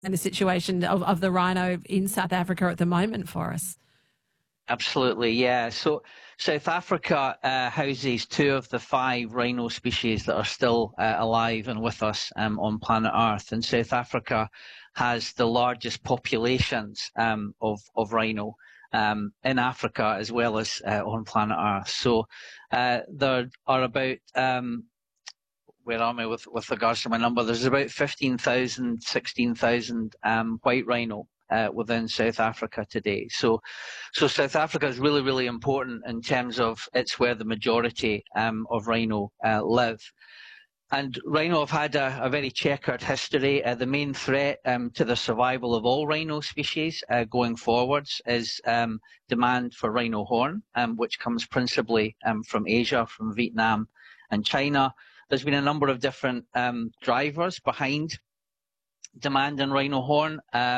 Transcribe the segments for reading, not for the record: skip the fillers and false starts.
the situation of the rhino in South Africa at the moment for us. Absolutely, yeah. So South Africa houses 2 of the 5 rhino species that are still alive and with us on planet Earth. And South Africa has the largest populations of rhino in Africa as well as on planet Earth. So there are about, where am I with regards to my number? There's about 15,000, 16,000 white rhino within South Africa today. So South Africa is really, really important in terms of it's where the majority of rhino live. And rhino have had a very checkered history. The main threat to the survival of all rhino species going forwards is demand for rhino horn, which comes principally from Asia, from Vietnam and China. There's been a number of different drivers behind demand in rhino horn.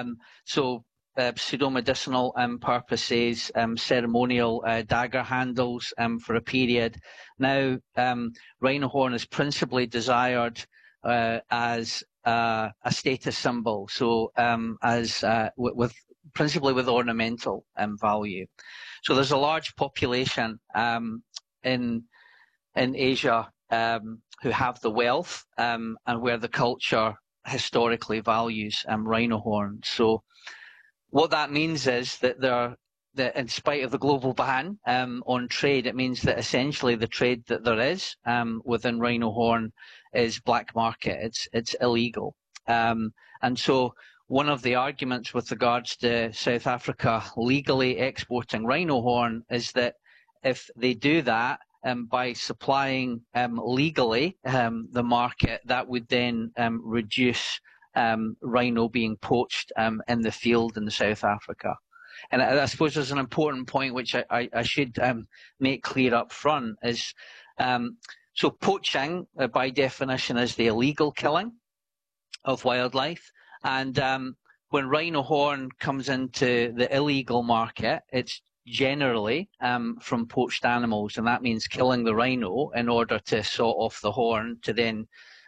Pseudo-medicinal purposes, ceremonial dagger handles for a period. Now, rhino horn is principally desired as a status symbol, so principally with ornamental value. So there's a large population in Asia who have the wealth and where the culture historically values rhino horn. So what that means is that in spite of the global ban on trade, it means that essentially the trade that there is within rhino horn is black market. It's illegal. And so one of the arguments with regards to South Africa legally exporting rhino horn is that if they do that, by supplying legally the market, that would then reduce rhino being poached in the field in South Africa. And I suppose there's an important point which I should make clear up front is, so poaching by definition is the illegal killing of wildlife. And when rhino horn comes into the illegal market, it's generally from poached animals, and that means killing the rhino in order to saw off the horn to then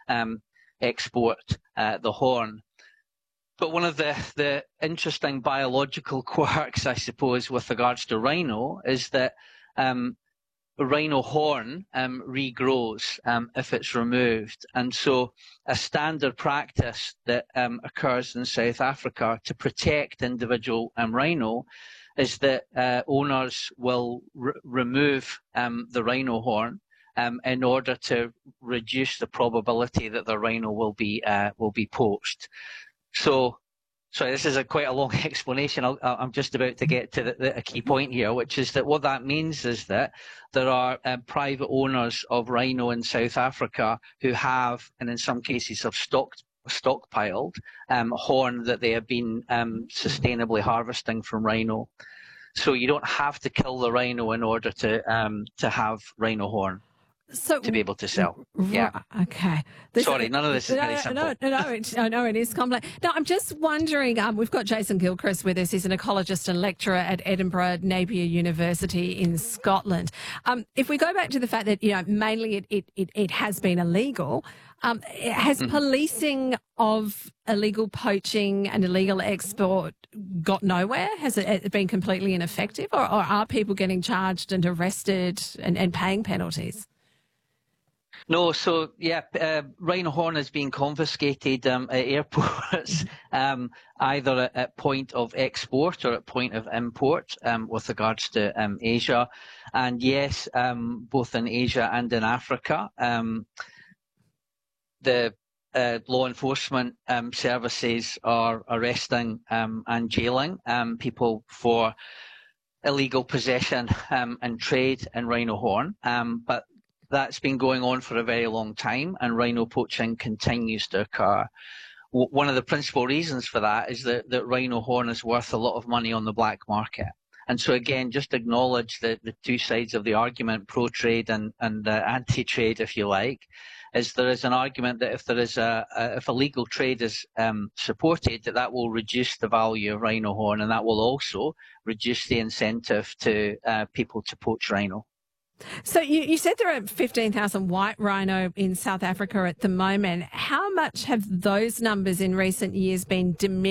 export the horn. But one of the interesting biological quirks, I suppose, with regards to rhino is that rhino horn regrows if it's removed. And so a standard practice that occurs in South Africa to protect individual rhino is that owners will remove the rhino horn in order to reduce the probability that the rhino will be poached. So, sorry, this is quite a long explanation. I'm just about to get to a key point here, which is that what that means is that there are private owners of rhino in South Africa who have, and in some cases have stockpiled horn that they have been sustainably harvesting from rhino. So you don't have to kill the rhino in order to have rhino horn. So, to be able to sell. Yeah. Okay. Sorry, none of this is very simple. No, it is complex. No, I'm just wondering, we've got Jason Gilchrist with us. He's an ecologist and lecturer at Edinburgh Napier University in Scotland. If we go back to the fact that, mainly it has been illegal, has policing of illegal poaching and illegal export got nowhere? Has it been completely ineffective, or are people getting charged and arrested and paying penalties? No, so yeah, rhino horn has been confiscated at airports, either at point of export or at point of import with regards to Asia. And yes, both in Asia and in Africa, the law enforcement services are arresting and jailing people for illegal possession and trade in rhino horn. But that's been going on for a very long time, and rhino poaching continues to occur. One of the principal reasons for that is that rhino horn is worth a lot of money on the black market. And so again, just acknowledge the two sides of the argument, pro-trade and anti-trade, if you like, is there is an argument that if there is if illegal trade is supported, that will reduce the value of rhino horn, and that will also reduce the incentive to people to poach rhino. So you said there are 15,000 white rhino in South Africa at the moment. How much have those numbers in recent years been diminished?